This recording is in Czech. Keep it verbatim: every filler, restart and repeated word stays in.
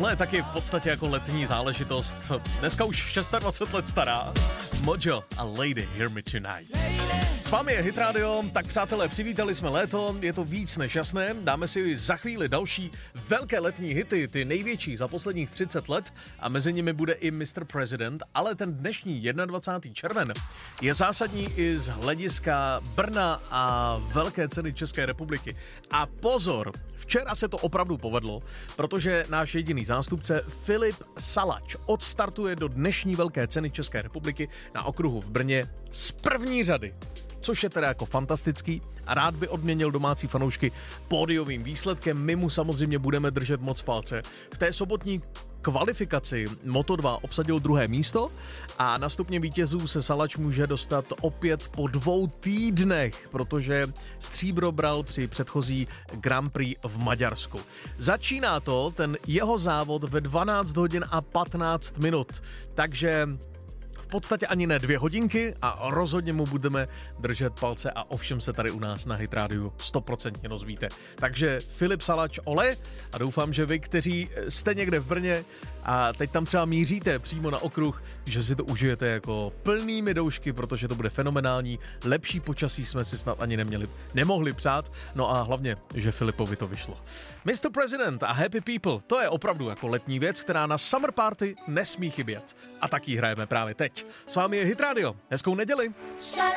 Tohle je taky v podstatě jako letní záležitost. Dneska už dvacet šest let stará. Mojo a Lady Hear Me Tonight. S vámi je Hit Radio, tak přátelé, přivítali jsme léto, je to víc než jasné, dáme si za chvíli další velké letní hity, ty největší za posledních třicet let a mezi nimi bude i mister President, ale ten dnešní dvacátého prvního červen je zásadní i z hlediska Brna a velké ceny České republiky. A pozor, včera se to opravdu povedlo, protože náš jediný zástupce Filip Salač odstartuje do dnešní velké ceny České republiky na okruhu v Brně z první řady. Což je teda jako fantastický a rád by odměnil domácí fanoušky pódiovým výsledkem. My mu samozřejmě budeme držet moc palce. V té sobotní kvalifikaci Moto dva obsadil druhé místo a na stupně vítězů se Salač může dostat opět po dvou týdnech, protože stříbro bral při předchozí Grand Prix v Maďarsku. Začíná to, ten jeho závod, ve dvanáct hodin a patnáct minut, takže v podstatě ani ne dvě hodinky a rozhodně mu budeme držet palce a ovšem se tady u nás na Hit Rádiu stoprocentně dozvíte. Takže Filip Salač, ole, a doufám, že vy, kteří jste někde v Brně a teď tam třeba míříte přímo na okruh, že si to užijete jako plnými doušky, protože to bude fenomenální. Lepší počasí jsme si snad ani neměli, nemohli přát, no a hlavně, že Filipovi to vyšlo. mister President a Happy People, to je opravdu jako letní věc, která na Summer Party nesmí chybět. A taky hrajeme právě teď. S vámi je Hit Radio. Hezkou neděli.